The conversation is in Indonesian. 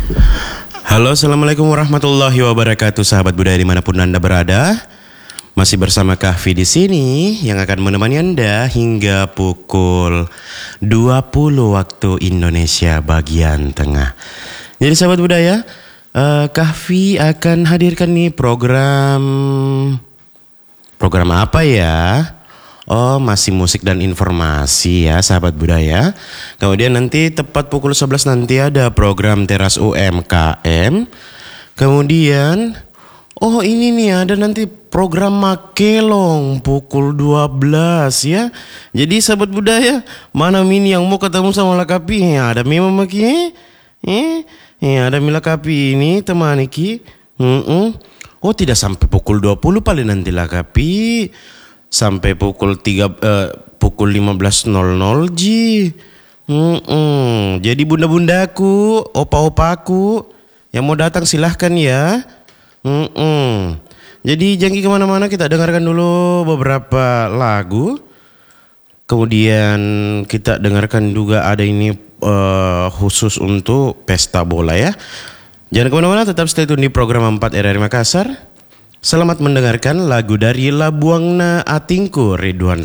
Halo, assalamualaikum warahmatullahi wabarakatuh, sahabat budaya dimanapun Anda berada. Masih bersama Kahfi di sini yang akan menemani Anda hingga pukul 20 waktu Indonesia bagian tengah. Jadi sahabat budaya, Kahfi akan hadirkan nih program apa ya? Oh, masih musik dan informasi ya sahabat budaya. Kemudian nanti tepat pukul 11 nanti ada program Teras UMKM. Kemudian ini nih ada nanti program Makelong pukul 12 ya. Jadi sahabat budaya, mana Mini yang mau ketemu sama Lakapi? Ya, ada Mima Maki. Ada Mila Kapi ini teman Iki. Oh, tidak sampai pukul 20 paling nanti Lakapi. Sampai pukul 15.00 Ji. Jadi bunda-bundaku, opa-opaku yang mau datang silahkan ya. Jadi jangan kemana-mana, kita dengarkan dulu beberapa lagu. Kemudian kita dengarkan juga ada ini khusus untuk pesta bola ya. Jangan kemana-mana, tetap stay tune di program 4 RRI Makassar. Selamat mendengarkan lagu dari Labuangna Atingku Ridwan